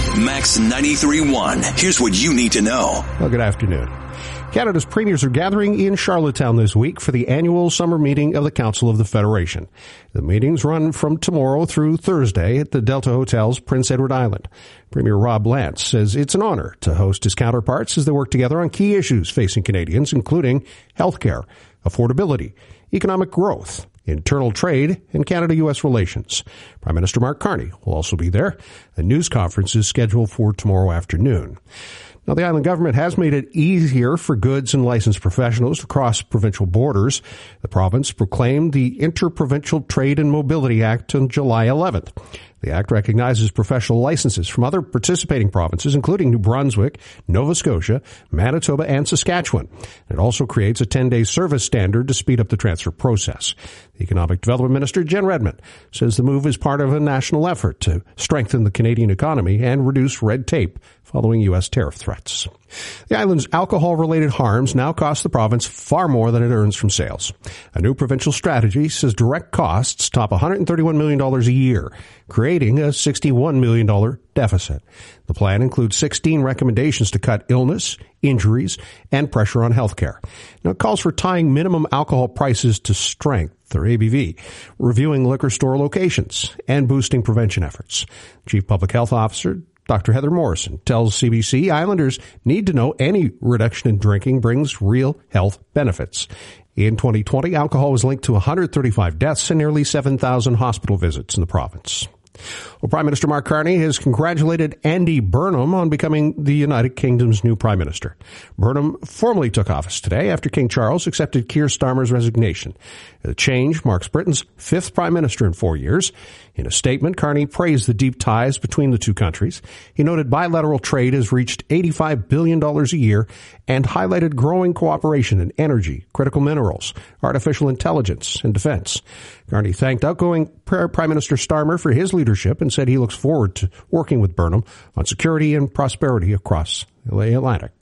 Max 93.1. Here's what you need to know. Well, good afternoon. Canada's premiers are gathering in Charlottetown this week for the annual summer meeting of the Council of the Federation. The meetings run from tomorrow through Thursday at the Delta Hotel's Prince Edward Island. Premier Rob Lance says it's an honor to host his counterparts as they work together on key issues facing Canadians, including healthcare, affordability, economic growth, internal trade, and Canada-U.S. relations. Prime Minister Mark Carney will also be there. A news conference is scheduled for tomorrow afternoon. Now, the island government has made it easier for goods and licensed professionals to cross provincial borders. The province proclaimed the Inter-Provincial Trade and Mobility Act on July 11th. The act recognizes professional licenses from other participating provinces, including New Brunswick, Nova Scotia, Manitoba, and Saskatchewan. It also creates a 10-day service standard to speed up the transfer process. The Economic Development Minister, Jen Redmond, says the move is part of a national effort to strengthen the Canadian economy and reduce red tape following U.S. tariff threats. The island's alcohol-related harms now cost the province far more than it earns from sales. A new provincial strategy says direct costs top $131 million a year, creating a $61 million deficit. The plan includes 16 recommendations to cut illness, injuries, and pressure on healthcare. Now, it calls for tying minimum alcohol prices to strength, or ABV, reviewing liquor store locations, and boosting prevention efforts. Chief Public Health Officer Dr. Heather Morrison tells CBC Islanders need to know any reduction in drinking brings real health benefits. In 2020, alcohol was linked to 135 deaths and nearly 7,000 hospital visits in the province. Well, Prime Minister Mark Carney has congratulated Andy Burnham on becoming the United Kingdom's new Prime Minister. Burnham formally took office today after King Charles accepted Keir Starmer's resignation. The change marks Britain's fifth Prime Minister in 4 years. In a statement, Carney praised the deep ties between the two countries. He noted bilateral trade has reached $85 billion a year and highlighted growing cooperation in energy, critical minerals, artificial intelligence, and defense. Carney thanked outgoing Prime Minister Starmer for his leadership and said he looks forward to working with Burnham on security and prosperity across the Atlantic.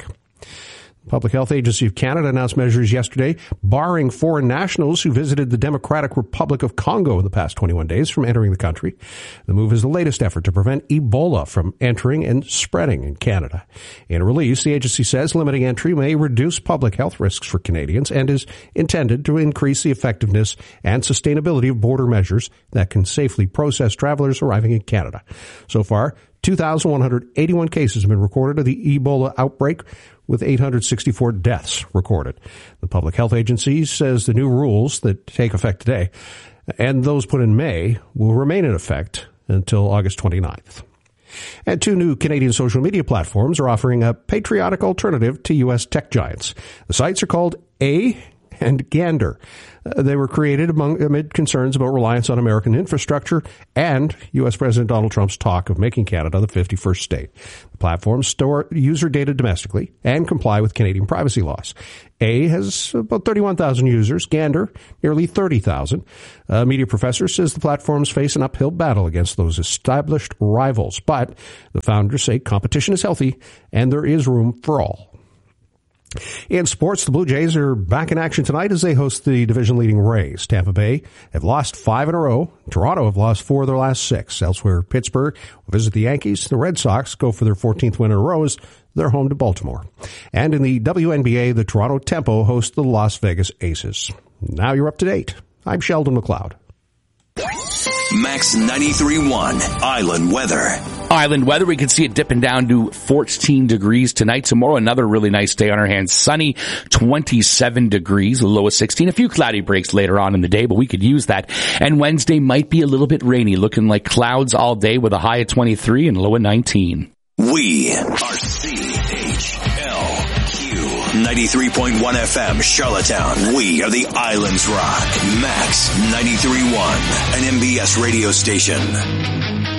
The Public Health Agency of Canada announced measures yesterday barring foreign nationals who visited the Democratic Republic of Congo in the past 21 days from entering the country. The move is the latest effort to prevent Ebola from entering and spreading in Canada. In a release, the agency says limiting entry may reduce public health risks for Canadians and is intended to increase the effectiveness and sustainability of border measures that can safely process travelers arriving in Canada. So far, 2,181 cases have been recorded of the Ebola outbreak, with 864 deaths recorded. The Public Health Agency says the new rules that take effect today and those put in May will remain in effect until August 29th. And two new Canadian social media platforms are offering a patriotic alternative to U.S. tech giants. The sites are called A and Gander. They were created amid concerns about reliance on American infrastructure and U.S. President Donald Trump's talk of making Canada the 51st state. The platforms store user data domestically and comply with Canadian privacy laws. A has about 31,000 users, Gander nearly 30,000. A media professor says the platforms face an uphill battle against those established rivals, but the founders say competition is healthy and there is room for all. In sports, the Blue Jays are back in action tonight as they host the division-leading Rays. Tampa Bay have lost 5 in a row. Toronto have lost 4 of their last 6. Elsewhere, Pittsburgh will visit the Yankees. The Red Sox go for their 14th win in a row as they're home to Baltimore. And in the WNBA, the Toronto Tempo host the Las Vegas Aces. Now you're up to date. I'm Sheldon McLeod. Max 93.1 Island weather. Island weather, we can see it dipping down to 14 degrees tonight. Tomorrow, another really nice day on our hands. Sunny, 27 degrees, a low of 16. A few cloudy breaks later on in the day, but we could use that. And Wednesday might be a little bit rainy, looking like clouds all day with a high of 23 and low of 19. We are CHLQ 93.1 FM, Charlottetown. We are the Islands Rock. Max 93.1, an MBS radio station.